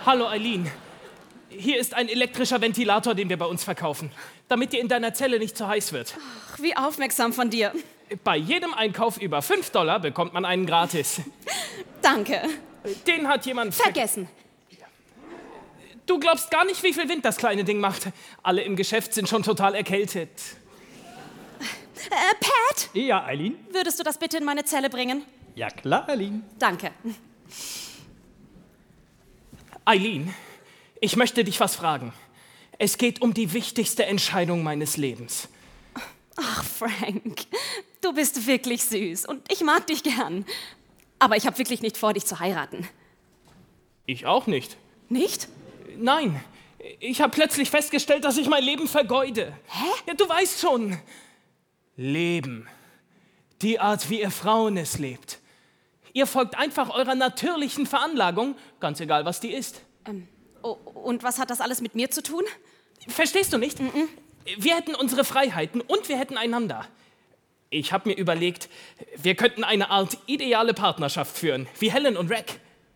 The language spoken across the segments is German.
Hallo Eileen. Hier ist ein elektrischer Ventilator, den wir bei uns verkaufen, damit dir in deiner Zelle nicht zu heiß wird. Ach, wie aufmerksam von dir. Bei jedem Einkauf über $5 bekommt man einen gratis. Danke. Den hat jemand... Vergessen. Du glaubst gar nicht, wie viel Wind das kleine Ding macht. Alle im Geschäft sind schon total erkältet. Pat? Ja, Eileen? Würdest du das bitte in meine Zelle bringen? Ja, klar, Eileen. Danke. Eileen, ich möchte dich was fragen. Es geht um die wichtigste Entscheidung meines Lebens. Ach, Frank, du bist wirklich süß und ich mag dich gern. Aber ich habe wirklich nicht vor, dich zu heiraten. Ich auch nicht. Nicht? Nein, ich habe plötzlich festgestellt, dass ich mein Leben vergeude. Hä? Ja, du weißt schon. Leben. Die Art, wie ihr Frauen es lebt. Ihr folgt einfach eurer natürlichen Veranlagung, ganz egal, was die ist. Und was hat das alles mit mir zu tun? Verstehst du nicht? Wir hätten unsere Freiheiten und wir hätten einander. Ich habe mir überlegt, wir könnten eine Art ideale Partnerschaft führen, wie Helen und Rack.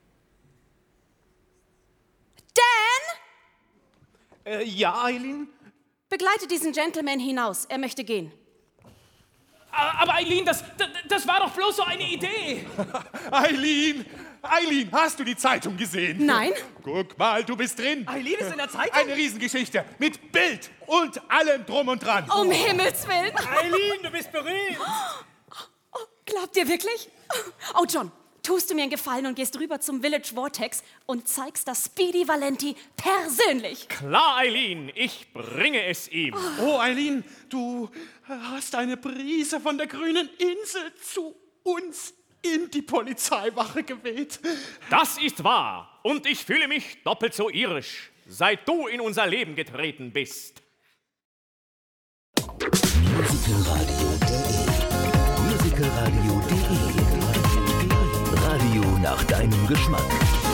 Dan! Ja, Eileen? Begleite diesen Gentleman hinaus. Er möchte gehen. Aber Eileen, das war doch bloß so eine Idee. Eileen, hast du die Zeitung gesehen? Nein. Guck mal, du bist drin. Eileen ist in der Zeitung? Eine Riesengeschichte mit Bild und allem drum und dran. Um Himmels Willen. Eileen, du bist berühmt. Oh, glaubt ihr wirklich? Oh, John, tust du mir einen Gefallen und gehst rüber zum Village Vortex und zeigst das Speedy Valenti persönlich. Klar, Eileen, ich bringe es ihm. Oh, Eileen, du hast eine Brise von der grünen Insel zu uns in die Polizeiwache geweht. Das ist wahr und ich fühle mich doppelt so irisch, seit du in unser Leben getreten bist. Musicalradio.de Radio nach deinem Geschmack.